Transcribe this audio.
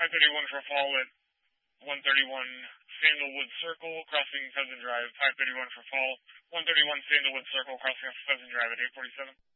531 for fall at 131 Sandalwood Circle, crossing Pheasant Drive. 531 for fall, 131 Sandalwood Circle, crossing off Pheasant Drive at 847.